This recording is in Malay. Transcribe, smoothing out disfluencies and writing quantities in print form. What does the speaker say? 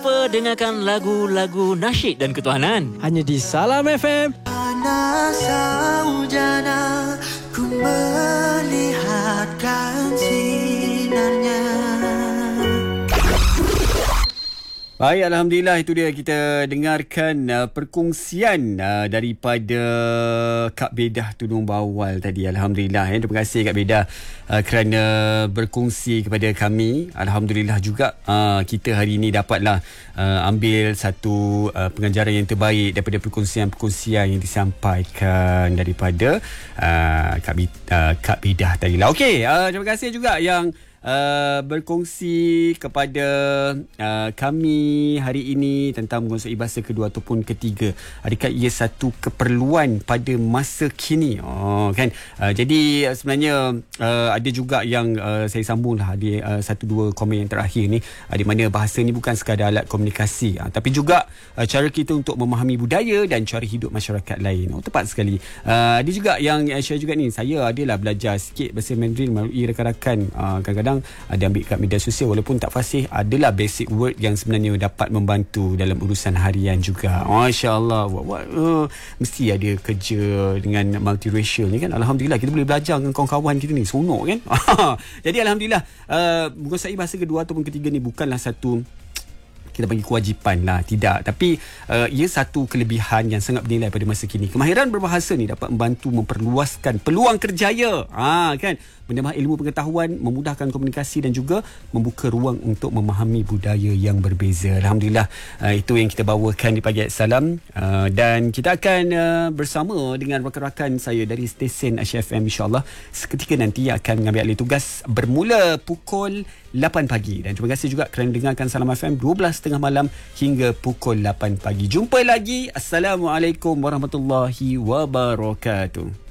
Dengarkan lagu-lagu nasyid dan ketuhanan hanya di Salam FM. Panas saujana, ku melihatkan sinarnya. Baik, Alhamdulillah, itu dia kita dengarkan perkongsian daripada Kak Bedah Tudung Bawal tadi. Alhamdulillah, terima kasih Kak Bedah kerana berkongsi kepada kami. Alhamdulillah juga kita hari ini dapatlah ambil satu pengajaran yang terbaik daripada perkongsian-perkongsian yang disampaikan daripada Kak Bedah tadi lah. Okey, terima kasih juga yang berkongsi kepada kami hari ini tentang menguasai bahasa kedua ataupun ketiga. Adakah ia satu keperluan pada masa kini? Kan? Jadi sebenarnya ada juga yang saya sambunglah di satu dua komen yang terakhir ni, di mana bahasa ni bukan sekadar alat komunikasi, tapi juga cara kita untuk memahami budaya dan cara hidup masyarakat lain. Tepat sekali. Ada juga yang share juga ni, saya adalah belajar sikit bahasa Mandarin melalui rakan-rakan. Kadang-kadang ada ambil kat media sosial, walaupun tak fasih, adalah basic word yang sebenarnya dapat membantu dalam urusan harian juga. Masya Allah, mesti ada kerja dengan multiracial ni kan. Alhamdulillah kita boleh belajar dengan kawan-kawan kita ni, seronok kan. Jadi Alhamdulillah menguasai bahasa kedua ataupun ketiga ni bukanlah satu kita bagi kewajipan lah, tidak, tapi ia satu kelebihan yang sangat bernilai pada masa kini. Kemahiran berbahasa ni dapat membantu memperluaskan peluang kerjaya, kan, menambah ilmu pengetahuan, memudahkan komunikasi dan juga membuka ruang untuk memahami budaya yang berbeza. Alhamdulillah, itu yang kita bawakan di Pagi Salam, dan kita akan bersama dengan rakan-rakan saya dari stesen Asia FM, insyaAllah seketika nanti akan mengambil alih tugas bermula pukul 8 pagi. Dan terima kasih juga kerana dengarkan Salam FM 12.30 malam hingga pukul 8 pagi. Jumpa lagi. Assalamualaikum warahmatullahi wabarakatuh.